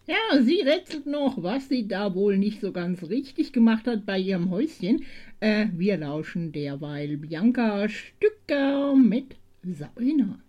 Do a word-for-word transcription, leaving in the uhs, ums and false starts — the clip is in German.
Ja, sie rätselt noch, was sie da wohl nicht so ganz richtig gemacht hat bei ihrem Häuschen. Äh, wir lauschen derweil Bianca Stücker mit Sabrina.